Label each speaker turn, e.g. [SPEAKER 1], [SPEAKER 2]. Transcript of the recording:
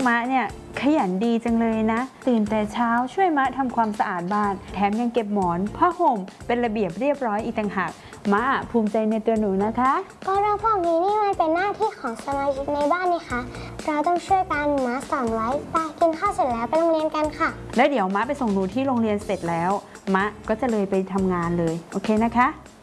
[SPEAKER 1] มะเนี่ยขยันดีจังเลยนะตื่นแต่เช้าช่วยมะทำความสะอาดบ้านแถมยังเก็บหมอนผ้าห่มเป็นระเบียบเรียบร้อยอีกต่างหากมะภูมิใจในตัวหนูนะคะ
[SPEAKER 2] ก็เรื่องพวกนี้นี่มันเป็นหน้าที่ของสมาชิกในบ้านนี่คะเราต้องช่วยกันมาสอนไว้ไปกินข้าวเสร็จแล้วไปโรงเรียนกันค่ะ
[SPEAKER 1] แล้วเดี๋ยวมะไปส่งหนูที่โรงเรียนเสร็จแล้วมะก็จะเลยไปทำงานเลยโอเคนะคะ